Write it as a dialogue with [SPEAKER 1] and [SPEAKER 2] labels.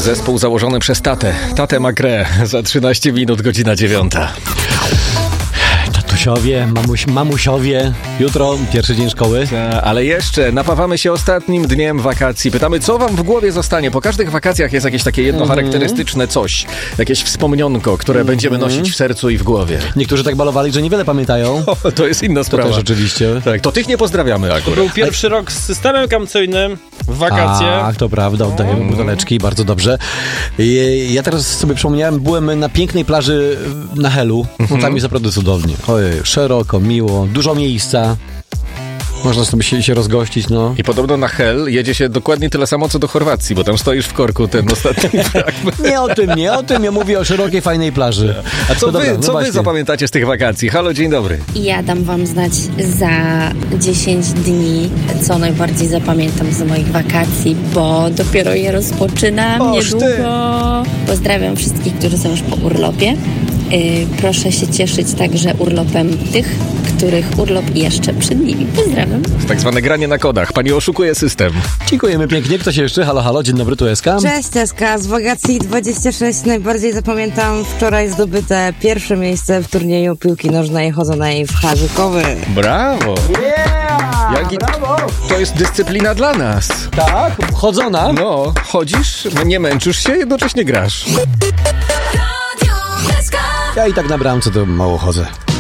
[SPEAKER 1] Zespół założony przez Tatę Magrę za 13 minut, godzina 9.
[SPEAKER 2] Tatusiowie, mamusiowie, jutro pierwszy dzień szkoły.
[SPEAKER 1] Ale jeszcze napawamy się ostatnim dniem wakacji. Pytamy, co wam w głowie zostanie? Po każdych wakacjach jest jakieś takie jedno charakterystyczne coś. Jakieś wspomnionko, które będziemy nosić w sercu i w głowie.
[SPEAKER 2] Niektórzy tak balowali, że niewiele pamiętają.
[SPEAKER 1] To jest inna sprawa.
[SPEAKER 2] To też rzeczywiście.
[SPEAKER 1] Tak, to tych nie pozdrawiamy akurat.
[SPEAKER 3] Był pierwszy rok z systemem kampcyjnym w wakacje.
[SPEAKER 2] Tak, to prawda, oddajemy buteleczki, bardzo dobrze. Ja teraz sobie przypomniałem, byłem na pięknej plaży na Helu. Tam jest naprawdę cudownie. Ojej, szeroko, miło, dużo miejsca. Można sobie się rozgościć, no.
[SPEAKER 1] I podobno na Hel jedzie się dokładnie tyle samo, co do Chorwacji, bo tam stoisz w korku ten ostatni fragment.
[SPEAKER 2] Nie o tym, ja mówię o szerokiej, fajnej plaży.
[SPEAKER 1] A co,
[SPEAKER 2] No
[SPEAKER 1] wy zapamiętacie z tych wakacji? Halo, dzień dobry.
[SPEAKER 4] I ja dam wam znać za 10 dni, co najbardziej zapamiętam z moich wakacji, bo dopiero je rozpoczynam niedługo. Pozdrawiam wszystkich, którzy są już po urlopie. Proszę się cieszyć także urlopem tych, których urlop jeszcze przed nimi. Pozdrawiam.
[SPEAKER 1] Tak zwane granie na kodach. Pani oszukuje system.
[SPEAKER 2] Dziękujemy pięknie. Kto się jeszcze? Halo, halo, dzień dobry, tu Eska.
[SPEAKER 5] Cześć Eska, z wakacji 26 najbardziej zapamiętam wczoraj zdobyte pierwsze miejsce w turnieju piłki nożnej chodzonej w Harzykowy.
[SPEAKER 1] Brawo!
[SPEAKER 2] Brawo!
[SPEAKER 1] To jest dyscyplina dla nas.
[SPEAKER 2] Tak, chodzona.
[SPEAKER 1] No, chodzisz, nie męczysz się, jednocześnie grasz.
[SPEAKER 2] Ja i tak na bramce to mało chodzę.